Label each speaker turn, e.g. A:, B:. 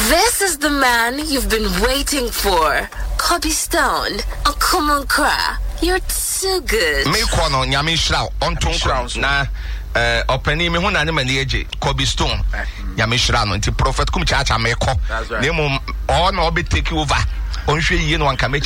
A: This is the man you've been waiting for. Kobe Stone. Oh, come on, Kra. You're too good.
B: Me kono nyame shira ontonko na opani me huna ne mani eje Kobe Stone. Nyame shira no nti prophet kum chacha me ko. Na mo all no be take over. Onhwe yie no anka